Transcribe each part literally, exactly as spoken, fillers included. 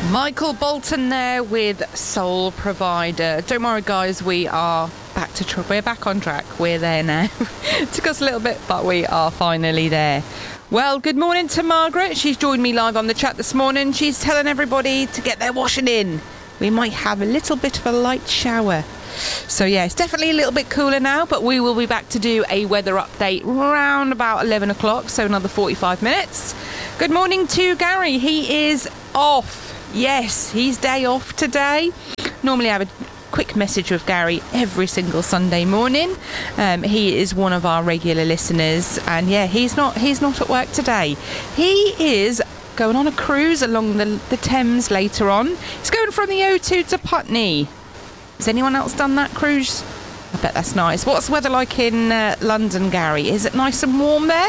Michael Bolton there with Soul Provider. Don't worry, guys, we are back to tr- we're back on track. We're there now. Took us a little bit, but we are finally there. Well, good morning to Margaret. She's joined me live on the chat this morning. She's telling everybody to get their washing in. We might have a little bit of a light shower. So yeah, it's definitely a little bit cooler now, but we will be back to do a weather update round about eleven o'clock, so another forty-five minutes. Good morning to Gary. He is off. Yes, he's day off today. Normally I have a quick message with Gary every single Sunday morning. Um, he is one of our regular listeners, and yeah, he's not he's not at work today. He is going on a cruise along the, the Thames later on. He's going from the O two to Putney. Has anyone else done that cruise? I bet that's nice. What's the weather like in uh, London, Gary? Is it nice and warm there?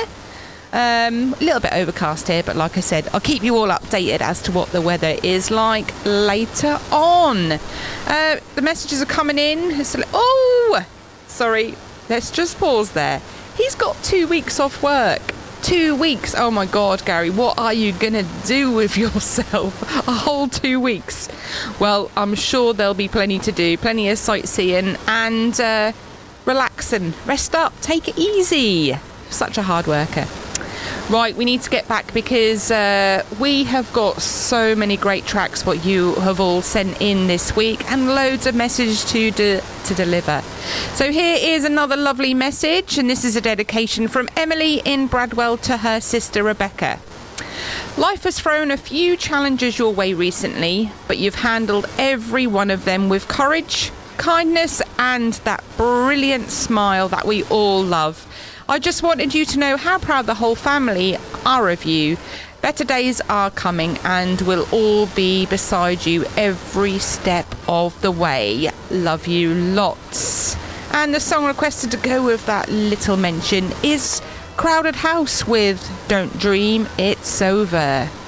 Um, a little bit overcast here, but like I said, I'll keep you all updated as to what the weather is like later on. Uh, the messages are coming in. It's a li- oh, sorry. Let's just pause there. He's got two weeks off work. Two weeks. Oh my God, Gary, what are you going to do with yourself? A whole two weeks. Well, I'm sure there'll be plenty to do, plenty of sightseeing and uh, relaxing. Rest up, take it easy. Such a hard worker. Right, we need to get back because uh, we have got so many great tracks what you have all sent in this week and loads of messages to de- to deliver. So here is another lovely message, and this is a dedication from Emily in Bradwell to her sister Rebecca. Life has thrown a few challenges your way recently, but you've handled every one of them with courage, kindness, and that brilliant smile that we all love. I just wanted you to know how proud the whole family are of you. Better days are coming and we'll all be beside you every step of the way. Love you lots. And the song requested to go with that little mention is Crowded House with Don't Dream It's Over.